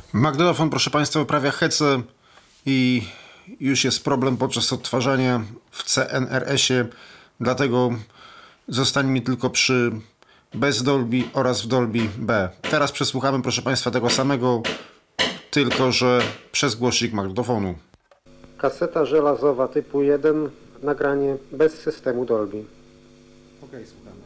Magnetofon, proszę Państwa, wyprawia hece i już jest problem podczas odtwarzania w CNRS-ie, dlatego zostanie mi tylko przy bez Dolby oraz w Dolby B. Teraz przesłuchamy, proszę Państwa, tego samego, tylko że przez głośnik magnetofonu. Kaseta żelazowa typu 1, nagranie bez systemu Dolby. Okej, słuchamy.